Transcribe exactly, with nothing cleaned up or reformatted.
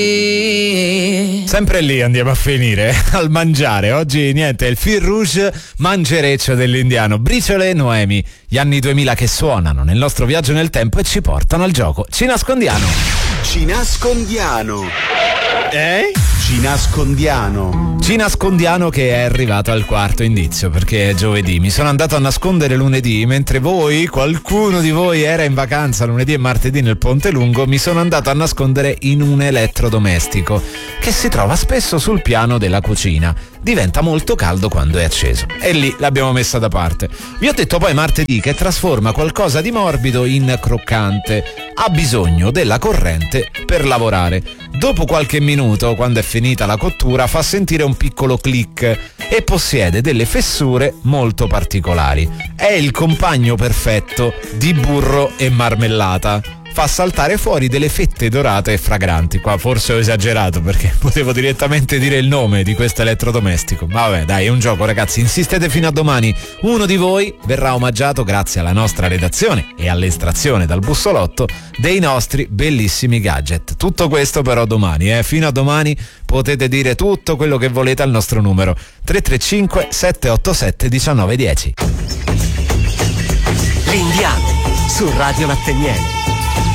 Sempre lì andiamo a finire, al mangiare. Oggi niente, il fil rouge mangereccio dell'indiano. Briciole e Noemi, gli anni duemila che suonano nel nostro viaggio nel tempo e ci portano al gioco. Ci nascondiamo. Ci nascondiamo. Eh? Ci nascondiamo. Ci nascondiamo che è arrivato al quarto indizio, perché è giovedì. Mi sono andato a nascondere lunedì, mentre voi, qualcuno di voi era in vacanza lunedì e martedì nel Ponte Lungo, mi sono andato a nascondere in un elettrodomestico che si trova spesso sul piano della cucina. Diventa molto caldo quando è acceso e lì l'abbiamo messa da parte. Vi ho detto poi martedì che trasforma qualcosa di morbido in croccante. Ha bisogno della corrente per lavorare. Dopo qualche minuto, quando è finita la cottura, fa sentire un piccolo click e possiede delle fessure molto particolari. È il compagno perfetto di burro e marmellata. Fa saltare fuori delle fette dorate e fragranti. Qua forse ho esagerato perché potevo direttamente dire il nome di questo elettrodomestico. Ma vabbè, dai, è un gioco, ragazzi. Insistete fino a domani. Uno di voi verrà omaggiato grazie alla nostra redazione e all'estrazione dal bussolotto dei nostri bellissimi gadget. Tutto questo però domani, eh. Fino a domani potete dire tutto quello che volete al nostro numero tre tre cinque sette otto sette uno nove uno zero. L'Indiano su Radio Latte Miele.